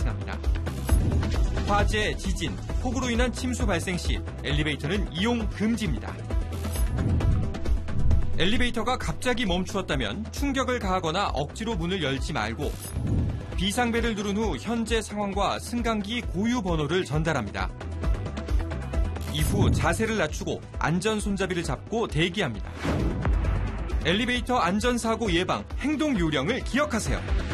발생합니다. 화재, 지진, 폭우로 인한 침수 발생 시 엘리베이터는 이용 금지입니다. 엘리베이터가 갑자기 멈추었다면 충격을 가하거나 억지로 문을 열지 말고 비상벨을 누른 후 현재 상황과 승강기 고유 번호를 전달합니다. 이후 자세를 낮추고 안전 손잡이를 잡고 대기합니다. 엘리베이터 안전사고 예방 행동 요령을 기억하세요.